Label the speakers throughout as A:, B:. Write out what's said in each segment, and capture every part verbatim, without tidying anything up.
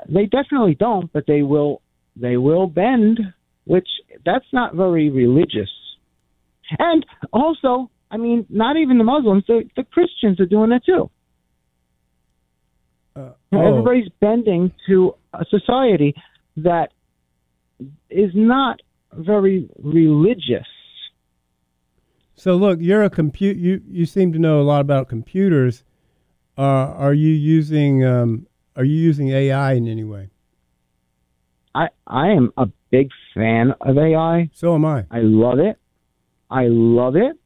A: they definitely don't, but they will. They will bend, which that's not very religious. And also, I mean, not even the Muslims, the, the Christians are doing it too. Uh, oh. Everybody's bending to a society that is not very religious.
B: So look, you're a compute. You you seem to know a lot about computers. Uh, are you using um, Are you using A I in any way?
A: I I am a big fan of A I.
B: So am I.
A: I love it. I love it.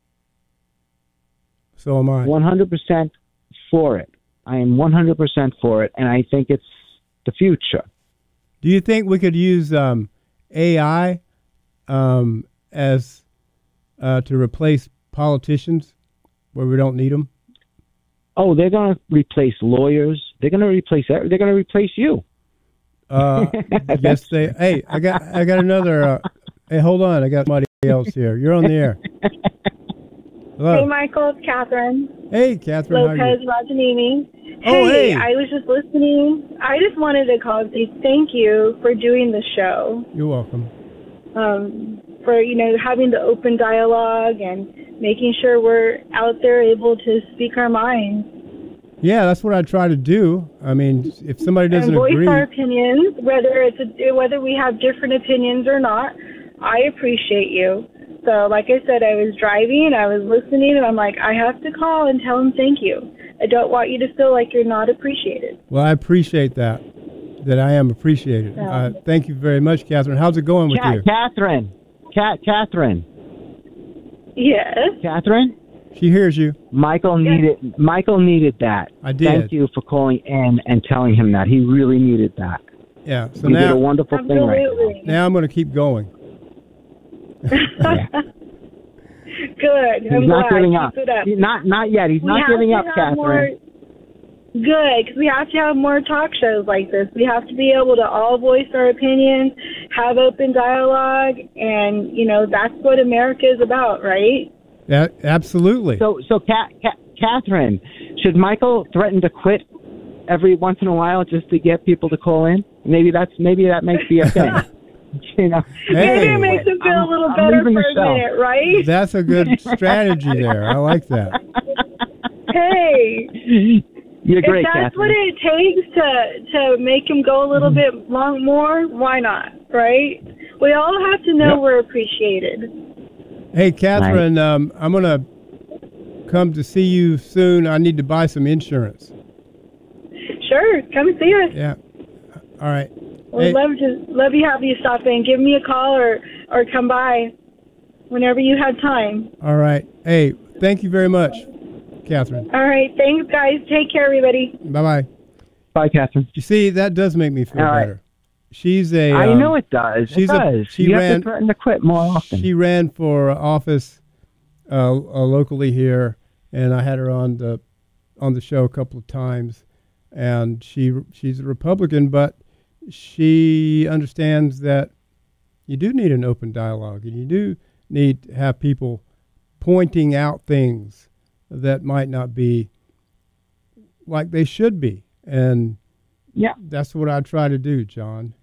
B: So am I.
A: one hundred percent for it. I am one hundred percent for it, and I think it's the future.
B: Do you think we could use um, A I um, as uh, to replace politicians where we don't need them?
A: Oh, they're going to replace lawyers. They're going to replace. They're going to replace you.
B: Uh, yes, they. Hey, I got. I got another. Uh, hey, hold on. I got somebody else here. You're on the air. Hello.
C: Hey, Michael. It's Catherine.
B: Hey, Catherine.
C: Lopez Rajanini.
B: Oh,
C: hey,
B: hey.
C: I was just listening. I just wanted to call and say thank you for doing the show.
B: You're welcome.
C: Um, for, you know, having the open dialogue and making sure we're out there able to speak our minds.
B: Yeah, that's what I try to do. I mean, if somebody doesn't
C: and voice
B: agree,
C: our opinions, whether it's a, whether we have different opinions or not. I appreciate you. So, like I said, I was driving, I was listening, and I'm like, I have to call and tell him thank you. I don't want you to feel like you're not appreciated.
B: Well, I appreciate that, that I am appreciated.
C: Yeah.
B: Uh, thank you very much, Catherine. How's it going with
A: Cat,
B: you?
A: Catherine. Cat, Catherine.
C: Yes.
A: Catherine?
B: She hears you.
A: Michael
C: Yes.
A: needed Michael needed that.
B: I did.
A: Thank you for calling in and telling him that. He really needed that.
B: Yeah. So
A: you
B: now,
A: did a wonderful
C: Absolutely.
A: thing right
B: now I'm going to keep going.
A: now. Yeah.
C: Good.
A: He's
C: I'm
A: not
C: glad.
A: giving
C: Keep
A: up.
C: it up.
A: He's not not yet. He's
C: We
A: not
C: have
A: giving
C: to
A: up,
C: have
A: Catherine.
C: more- Good, because we have to have more talk shows like this. We have to be able to all voice our opinions, have open dialogue, and, you know, that's what America is about, right?
B: Yeah, absolutely.
A: So, so, Cat, Cat, Catherine, should Michael threaten to quit every once in a while just to get people to call in? Maybe that's maybe that makes be a thing. You know,
C: Maybe
B: Hey.
C: it makes him feel
A: I'm-
C: a little
A: I'm
C: better
A: leaving
C: for
A: the
C: a
A: show.
C: minute, right?
B: That's a good strategy there. I like that.
C: Hey,
A: you're
C: if
A: great,
C: that's
A: Catherine.
C: what it takes to to make him go a little bit long more, why not, right? We all have to know
A: Yep.
C: we're appreciated.
B: Hey, Catherine, um, I'm going to come to see you soon. I need to buy some insurance.
C: Sure, come see us.
B: Yeah. All right.
C: We'd
B: Hey,
C: love to love you have you stop in. Give me a call or or come by whenever you have time.
B: all right. Hey, thank you very much, Catherine.
C: All right, thanks, guys. Take care, everybody.
B: Bye-bye.
A: Bye, Catherine.
B: You see, that does make me feel
A: All right.
B: better. She's a.
A: I
B: um,
A: know it does.
B: she's
A: it
B: a-
A: does.
B: she
A: you have
B: ran-
A: to threaten to quit more often.
B: She ran for office uh, uh, locally here, and I had her on the on the show a couple of times. And she she's a Republican, but she understands that you do need an open dialogue, and you do need to have people pointing out things that might not be like they should be. And
A: yeah,
B: that's what I try to do, John.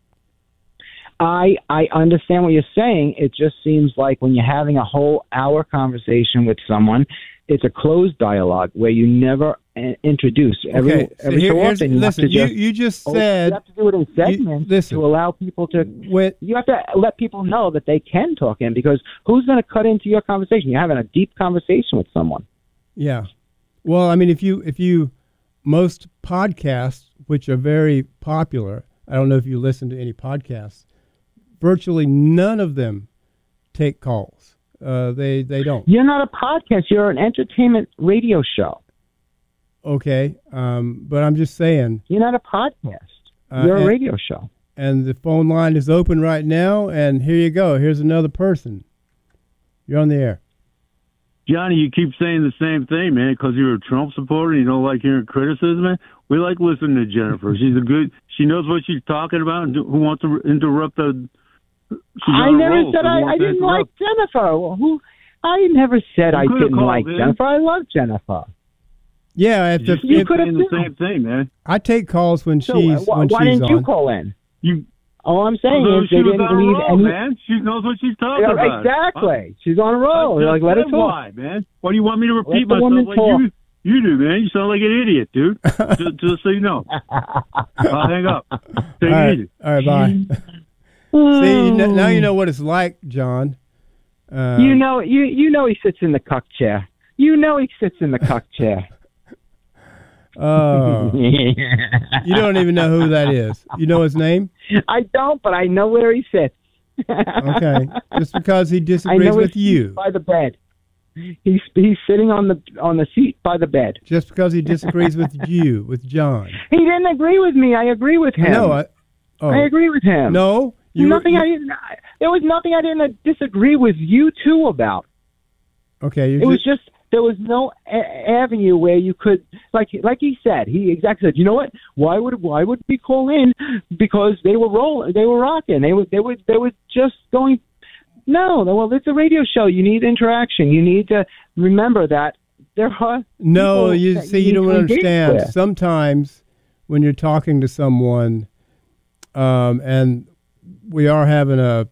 A: I I understand what you're saying. It just seems like when you're having a whole hour conversation with someone, it's a closed dialogue where you never uh, introduce. Every,
B: Okay, so
A: every
B: here-
A: so
B: here's-
A: often, you
B: listen,
A: have to
B: you,
A: just,
B: you just
A: oh,
B: said
A: you have to do it in segments
B: listen.
A: to allow people to.
B: when,
A: You have to let people know that they can talk in, because who's going to cut into your conversation? You're having a deep conversation with someone.
B: Yeah. Well, I mean, if you if you most podcasts, which are very popular, I don't know if you listen to any podcasts, virtually none of them take calls. Uh, they they don't.
A: You're not a podcast. You're an entertainment radio show.
B: Okay, um, but I'm just saying.
A: You're not a podcast.
B: Uh,
A: You're a
B: and,
A: radio show.
B: And the phone line is open right now, and here you go. Here's another person. You're on the air.
D: Johnny, you keep saying the same thing, man, because you're a Trump supporter and you don't like hearing criticism, man. We like listening to Jennifer. She's a good, she knows what she's talking about, and who wants to interrupt the, she's
A: I
D: on a
A: never
D: roll,
A: said
D: so
A: I,
D: who
A: I
D: wants to
A: didn't like
D: interrupt?
A: Jennifer. Well, who? I never said
D: You
A: I
D: could've
A: didn't
D: called
A: like
D: in.
A: Jennifer. I love Jennifer.
B: Yeah, if, the,
D: you
B: if,
D: could have the same thing, man.
B: I take calls when
A: So
B: she's
A: wh-
B: when
A: why
B: she's
A: didn't you
B: on.
A: call in?
D: You.
A: All I'm saying
D: Although
A: is
D: she
A: they
D: was
A: didn't
D: on a
A: leave
D: roll,
A: any.
D: man. She knows what she's talking
A: Yeah,
D: about.
A: exactly. She's on a
D: I
A: roll.
D: just
A: Like, let her
D: said
A: talk.
D: why, man? Why do you want me to repeat
A: Let the woman
D: myself like
A: talk.
D: you? You do, man. You sound like an idiot, dude. just, just so you know. I'll hang up. Take
B: All right,
D: it easy.
B: all right, bye. See, n- now you know what it's like, John. Uh,
A: You know, you you know he sits in the cuck chair. You know he sits in the cuck chair.
B: Oh, you don't even know who that is. You know his name?
A: I don't, but I know where he sits.
B: Okay, just because he
A: I
B: disagrees
A: know
B: with
A: he's
B: you.
A: by the bed. He's he's sitting on the on the seat by the bed.
B: Just because he disagrees with you, with John.
A: He didn't agree with me. I agree with him.
B: No, I. Oh,
A: I agree with him.
B: No, you.
A: nothing.
B: you
A: I didn't. There was nothing I didn't disagree with you two about.
B: okay, you're
A: It was
B: just,
A: just there was no a- avenue where you could, like like he said, he exactly said, you know what? Why would why would we call in? Because they were rolling, they were rocking, they were they were they were just going. No, well, it's a radio show. You need interaction. You need to remember that there are
B: no.
A: people
B: You
A: that
B: see, you
A: need
B: don't
A: to engage
B: understand.
A: with.
B: Sometimes when you're talking to someone, um, and we are having a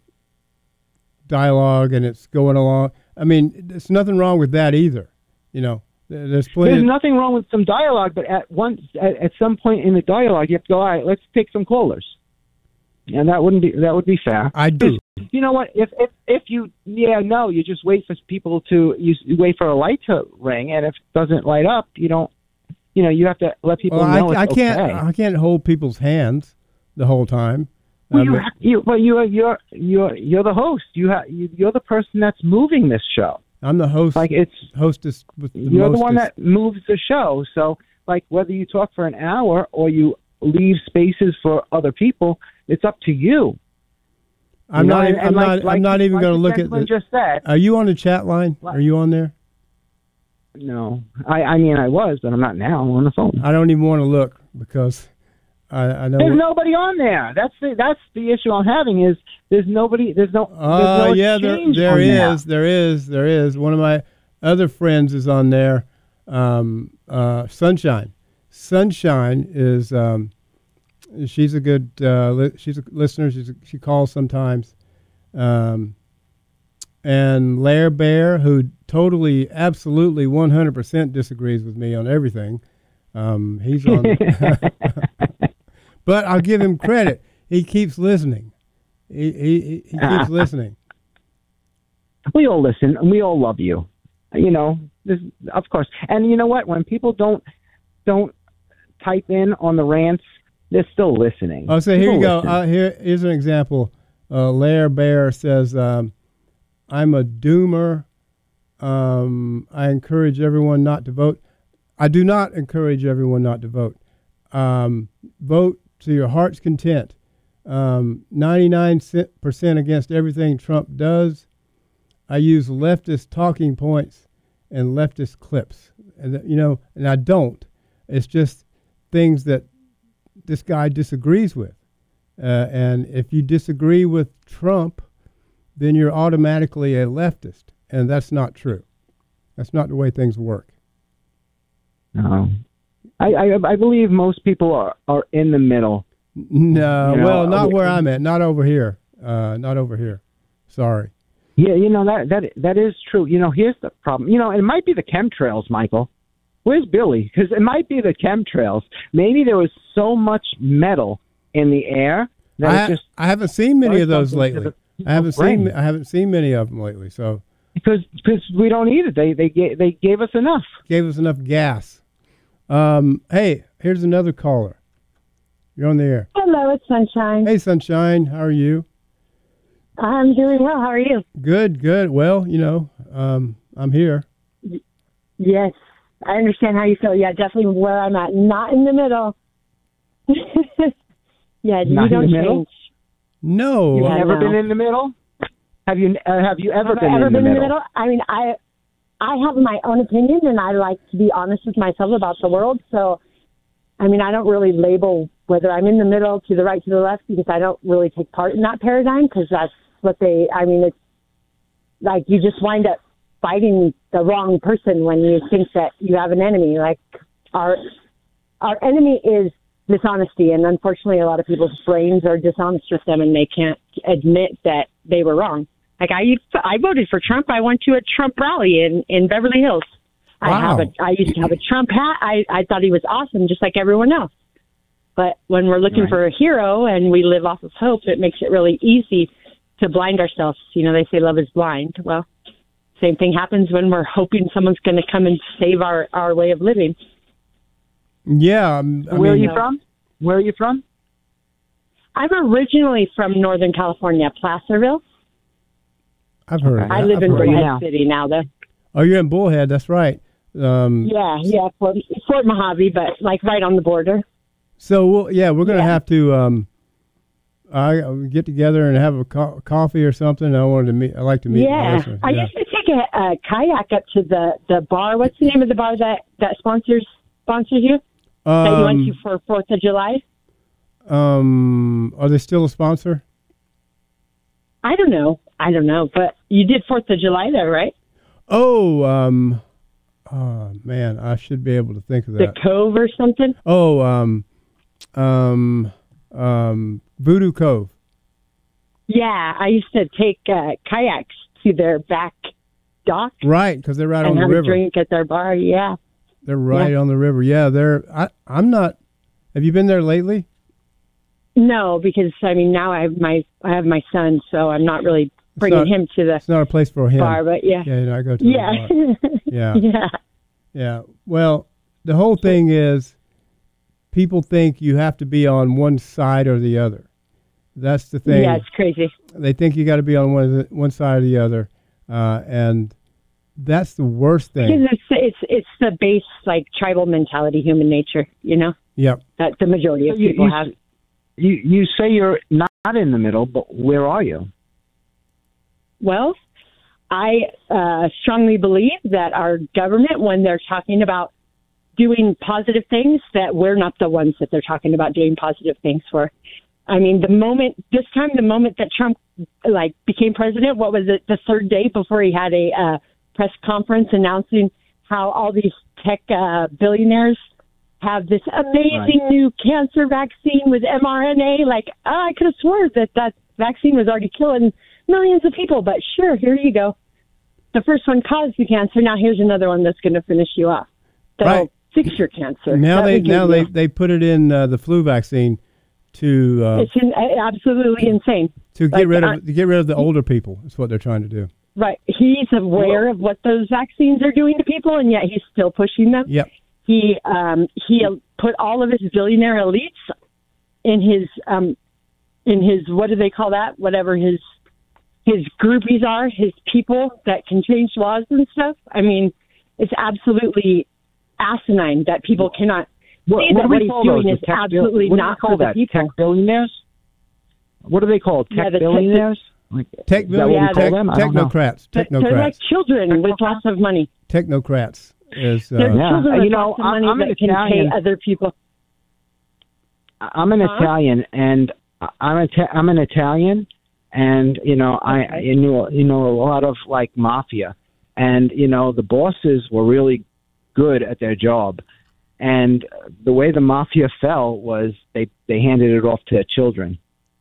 B: dialogue and it's going along. I mean, there's nothing wrong with that either. You know, there- there's plenty.
A: There's
B: of,
A: nothing wrong with some dialogue, but at once at, at some point in the dialogue, you have to go. All right, let's take some callers, and that wouldn't be that would be fair.
B: I do.
A: You know what? If if if you yeah no, you just wait for people to you, you wait for a light to ring, and if it doesn't light up, you don't. You know, you have to let people
B: Well,
A: know
B: I, I
A: it's
B: can't.
A: okay.
B: I can't hold people's hands the whole time.
A: Well,
B: I
A: you,
B: mean-
A: you, but you're you're you're you're the host. You have you, you're the person that's moving this show.
B: I'm the host.
A: Like it's
B: hostess with the
A: you're the one
B: mostest.
A: that moves the show. So, like whether you talk for an hour or you leave spaces for other people, it's up to you.
B: I'm
A: You know,
B: not.
A: and-
B: even, I'm
A: and like-
B: not.
A: like-
B: I'm not even
A: like
B: going to
A: the
B: look at.
A: gentleman
B: The,
A: just said.
B: are you on the chat line?
A: What?
B: Are you on there?
A: No, I I mean I was, but I'm not now. I'm on the phone.
B: I don't even want to look because I, I know.
A: There's
B: what-
A: nobody on there. That's the that's the issue I'm having is there's nobody. There's no.
B: Uh,
A: there's no
B: yeah, there,
A: exchange
B: there
A: on
B: is, there is, there is. One of my other friends is on there. Um, uh, Sunshine. Sunshine is. Um, she's a good. Uh, li- she's a listener. She's a, she calls sometimes. Um, and Lair Bear, who totally, absolutely, one hundred percent disagrees with me on everything. Um, he's on. But I'll give him credit. He keeps listening. He he, he keeps listening.
A: We all listen, and we all love you. You know, this, of course. And you know what? When people don't don't type in on the rants, they're still listening.
B: Oh, so here
A: People
B: you go.
A: listen.
B: Uh, here, here's an example. Uh, Lair Bear says, um, "I'm a doomer. Um, I encourage everyone not to vote. I do not encourage everyone not to vote. Um, vote to your heart's content. Um, ninety-nine percent against everything Trump does. I use leftist talking points and leftist clips, and that- you know, and I don't. It's just things that this guy disagrees with. Uh, and if you disagree with Trump, then you're automatically a leftist, and that's not true. That's not the way things work.
A: No. I, I I believe most people are, are in the middle.
B: No,
A: You know,
B: well, not
A: uh,
B: where I'm at. Not over here. Uh, not over here. Sorry.
A: Yeah, you know that that that is true. You know, here's the problem. You know, it might be the chemtrails, Michael. Where's Billy? Because it might be the chemtrails. Maybe there was so much metal in the air that
B: I,
A: it
B: ha-
A: just
B: I haven't seen many
A: does
B: of those
A: something to
B: lately.
A: the
B: I haven't
A: brain.
B: seen. I haven't seen many of them lately. So
A: because because we don't need it. They they gave, they gave us enough.
B: gave us enough gas. Um, hey, here's another caller. You're on the air.
E: Hello, it's Sunshine.
B: Hey, Sunshine. How are you?
E: I'm doing well. How are you?
B: Good. Good. Well, you know, um, I'm here.
E: Yes, I understand how you feel. Yeah, definitely where I'm at. Not in the middle. yeah,
A: Not
E: you
A: in
E: don't
A: the middle?
E: change.
B: No.
A: You've
E: Yeah,
A: never
E: no.
A: been in the middle. Have you uh, have you ever
E: Have
A: been,
E: I ever
A: in,
E: been
A: the
E: in the
A: middle?
E: middle? I mean, I I have my own opinion, and I like to be honest with myself about the world. So, I mean, I don't really label whether I'm in the middle, to the right, to the left, because I don't really take part in that paradigm, because that's what they, I mean, it's like you just wind up fighting the wrong person when you think that you have an enemy. Like, our our enemy is dishonesty, and unfortunately, a lot of people's brains are dishonest with them, and they can't admit that they were wrong. Like I, used to, I voted for Trump. I went to a Trump rally in, in Beverly Hills.
B: Wow.
E: I have a, I used to have a Trump hat. I, I thought he was awesome, just like everyone else. But when we're looking
A: Right.
E: for a hero and we live off of hope, it makes it really easy to blind ourselves. You know, they say love is blind. Well, same thing happens when we're hoping someone's going to come and save our, our way of living.
B: Yeah. um, I
A: Where
B: mean,
A: are you from? Where are you from?
E: I'm originally from Northern California, Placerville.
B: I've heard of that.
E: I live
B: I've
E: in
B: heard of
E: Bullhead
B: that.
A: now.
E: City now, though.
B: Oh, you're in Bullhead. That's right. Um,
E: Yeah, yeah, Fort, Fort Mojave, but like right on the border.
B: So, we'll, yeah, we're going to
E: Yeah.
B: have to um, I uh, get together and have a co- coffee or something. I wanted to meet. I like to meet. my
E: Yeah,
B: listeners.
E: I
B: Yeah.
E: used to take a, a kayak up to the, the bar. What's the name of the bar that, that sponsors sponsors you? that you went to
B: Um,
E: for Fourth of July?
B: um, are they still a sponsor?
E: I don't know. I don't know, but you did Fourth of July there, right?
B: Oh, um, oh man, I should be able to think of that.
E: The Cove or something?
B: Oh, um, um, um, Voodoo Cove.
E: Yeah, I used to take uh, kayaks to their back dock
B: Right, because they're right
E: and
B: on the
E: have a
B: river.
E: drink at their bar. Yeah.
B: They're right on the river. Yeah, they're. I, I'm not. Have you been there lately?
E: No, because I mean now I have my I have my son, so I'm not really bringing
B: not-
E: him to the
B: It's not a place for him.
E: bar. But yeah,
B: Yeah, you know, I go to the
E: yeah,
B: bar. Yeah,
E: yeah.
B: yeah. Well, the whole thing is, people think you have to be on one side or the other. That's the thing.
E: Yeah, it's crazy.
B: They think you got to be on one one side or the other, uh, and that's the worst thing.
E: Because it's it's it's the base like tribal mentality, human nature. You know
B: Yep.
E: that the majority of
A: So you-
E: people
A: you-
E: have.
A: You you say you're not in the middle, but where are you?
E: Well, I uh, strongly believe that our government, when they're talking about doing positive things, that we're not the ones that they're talking about doing positive things for. I mean, the moment this time, the moment that Trump like became president, what was it? The third day before he had a uh, press conference announcing how all these tech uh, billionaires have this amazing
A: Right.
E: new cancer vaccine with mRNA. Like, oh, I could have swore that that vaccine was already killing millions of people, but sure, here you go. The first one caused the cancer. Now here's another one that's going to finish you off. That'll
B: Right.
E: fix your cancer.
B: Now
E: That
B: they
E: would give
B: now
E: you-
B: they, they put it in uh, the flu vaccine to uh,
E: It's in, uh, absolutely insane.
B: to get
E: like,
B: rid of
E: uh,
B: to get rid of the older people. That's what they're trying to do.
E: Right. He's aware of what those vaccines are doing to people, and yet he's still pushing them.
B: Yep.
E: He um, he put all of his billionaire elites in his um, in his what do they call that? Whatever his his groupies are, his people that can change laws and stuff. I mean, it's absolutely asinine that people cannot
A: What,
E: see
A: what
E: that
A: do
E: what
A: we
E: he's
A: call
E: doing
A: those?
E: is
A: The tech bill-
E: absolutely
A: what do we
E: not
A: call
E: for the
A: that?
E: people.
A: Tech billionaires? What are they called?
E: Yeah,
A: Tech
E: the tech-
A: billionaires? Like,
B: Tech,
A: is that what
E: yeah,
A: we call
B: tech,
A: them? I don't know.
B: technocrats.
E: But they're like
B: Technocrats.
E: children with lots of money.
B: Technocrats is.
E: They're
B: Uh,
A: Yeah.
E: children
A: Uh,
E: with
A: you know,
E: lots of
A: I'm-
E: money
A: I'm an
E: that can
A: Italian.
E: pay other people.
A: I'm an
E: Huh?
A: Italian, and I'm a I'm an Italian, and you know I
E: Okay.
A: you know you know a lot of like mafia, and you know the bosses were really good at their job, and the way the mafia fell was they they handed it off to their children.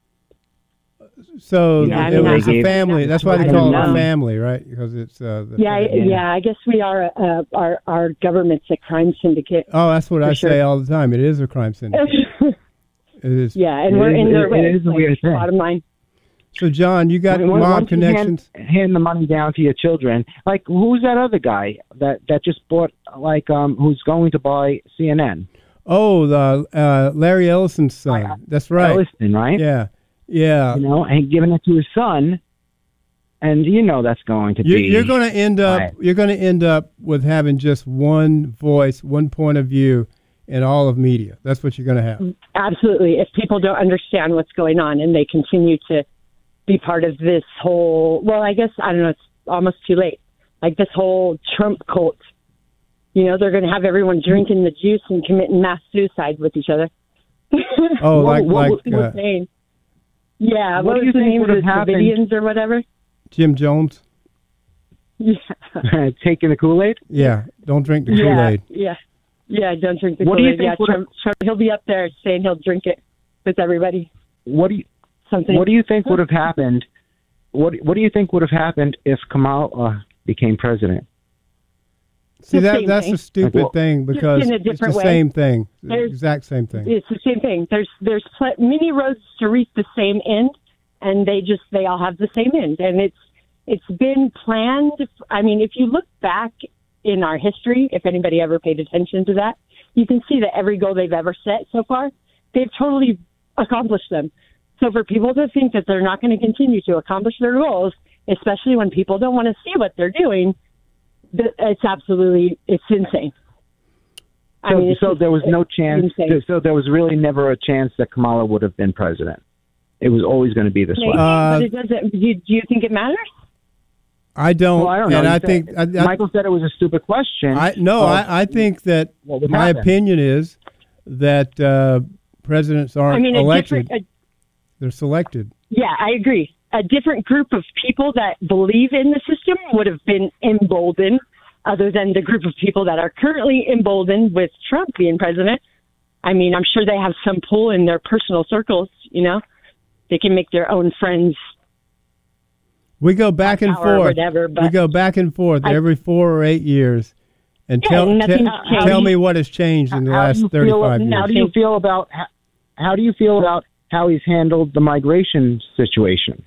B: so
A: Yeah, I
B: it
A: mean,
B: was
A: I
B: a
A: gave-
B: family. That's why they
E: I
B: call it
E: don't
B: a
E: know.
B: family, right? Because it's uh, the
E: Yeah, I-
B: family.
E: yeah. I guess we are. Uh, our our government's a crime syndicate.
B: Oh, that's what
E: For
B: I
E: sure.
B: say all the time. It is a crime syndicate. It is.
E: yeah, and
A: It
E: we're
A: is-
E: in their
A: it
E: way.
A: is a
E: like,
A: weird thing.
E: Bottom line.
B: So, John, you got
A: When- when-
B: mob
A: once you hand-
B: connections.
A: Hand the money down to your children. Like who's that other guy that that just bought like um who's going to buy C N N?
B: Oh, the uh, Larry Ellison's son. That's right.
A: Ellison, right?
B: Yeah, yeah.
A: You know, and giving it to his son, and you know that's going to
B: You,
A: be.
B: you're going to end up.
A: Right.
B: You're going to end up with having just one voice, one point of view in all of media. That's what you're going to have.
E: Absolutely. If people don't understand what's going on and they continue to be part of this whole, well, I guess, I don't know, it's almost too late. Like this whole Trump cult. You know, they're going to have everyone drinking the juice and committing mass suicide with each other.
B: Oh,
A: What-
B: like
A: what-
B: like
E: He was
B: uh,
E: saying. Yeah,
A: What
E: what,
A: do
E: was
A: you
E: the
A: think
E: name of
A: would
E: the
A: have happened?
E: Davidians or whatever?
B: Jim Jones.
E: Yeah.
A: taking the Kool Aid.
B: Yeah, don't drink the Kool
E: Yeah,
B: Aid.
E: yeah. Yeah, don't drink the
A: What do you
E: Kool-Aid. Yeah,
A: think would have-
E: Trump, Trump, he'll be up there saying he'll drink it with everybody.
A: What do you
E: Something.
A: What do you think would have happened? What What do you think would have happened if Kamala became president?
B: See,
E: The
B: that
E: same
B: that's
E: thing.
B: a stupid
A: Well,
B: thing because
E: in a
B: it's the
E: different way.
B: same thing, the
E: There's-
B: exact same thing.
E: It's the same thing. There's there's pl- many roads to reach the same end, and they just they all have the same end, and it's it's been planned. I mean, if you look back in our history, if anybody ever paid attention to that, you can see that every goal they've ever set so far, they've totally accomplished them. So for people to think that they're not going to continue to accomplish their goals, especially when people don't want to see what they're doing, th- it's absolutely, it's insane. I
A: So,
E: mean, it's
A: so
E: just-
A: there was no
E: it's
A: chance.
E: insane.
A: So there was really never a chance that Kamala would have been president. It was always going to be this
E: Maybe,
A: way.
B: Uh,
E: but it doesn't, do you, do you think it matters?
B: I don't,
A: Well, I don't know.
B: and
A: You
B: I
A: said-
B: think I, I,
A: Michael said it was a stupid question.
B: I no,
A: of
B: I, I think that
A: what would
B: my
A: happen.
B: opinion is that uh, presidents aren't
E: I mean, a
B: elected;
E: different, a,
B: they're selected.
E: yeah, I agree. A different group of people that believe in the system would have been emboldened, other than the group of people that are currently emboldened with Trump being president. I mean, I'm sure they have some pull in their personal circles, you know? They can make their own friends.
B: We go back and
E: Power or
B: forth.
E: whatever, but
B: we go back and forth
E: I-
B: every four or eight years. And
E: Yeah,
B: tell
E: and
B: te-
E: nothing's
B: tell
E: changed.
B: me what has changed in the
A: How do
B: last
A: you feel-
B: thirty-five
A: How
B: years.
A: do you feel about how, how do you feel about how he's handled the migration situation?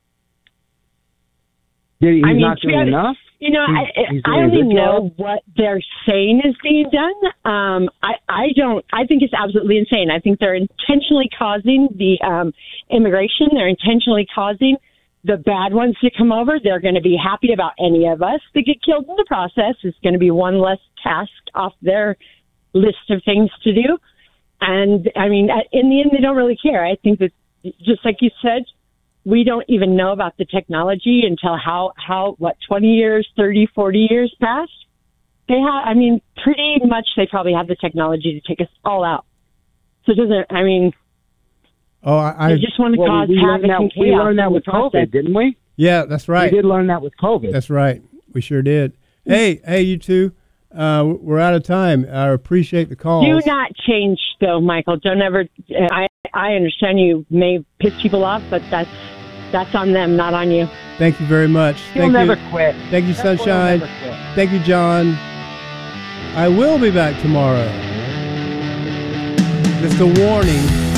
A: Did he, he's
E: I mean,
A: not
E: to be
A: doing
E: honest,
A: enough?
E: You know,
A: He's-
E: I,
A: he's
E: I
A: doing a
E: only
A: good
E: know
A: job.
E: what they're saying is being done. Um, I, I don't. I think it's absolutely insane. I think they're intentionally causing the um, immigration. They're intentionally causing the bad ones to come over. They're going to be happy about any of us that get killed in the process. It's going to be one less task off their list of things to do. And I mean, in the end, they don't really care. I think that, just like you said, we don't even know about the technology until how, how, what, twenty years, thirty, forty years past. They have, I mean, pretty much they probably have the technology to take us all out. So it doesn't, I mean,
B: Oh, I,
E: they
B: I
E: just want to
A: Well,
E: cause
A: we,
E: havoc
A: learned that,
E: and chaos.
A: we learned that
E: in
A: with
E: the process.
A: COVID, didn't we?
B: yeah, that's right.
A: We did learn that with COVID.
B: That's right. We sure did. Hey, hey, you two. Uh, we're out of time. I appreciate the calls.
E: Do not change, though, Michael. Don't ever. I I understand you may piss people off, but that's that's on them, not on you.
B: Thank you very much.
A: He'll
B: Thank
A: never
B: you.
A: quit.
B: Thank you,
A: That boy will
B: Sunshine.
A: never quit.
B: Thank you, John. I will be back tomorrow. Just a warning.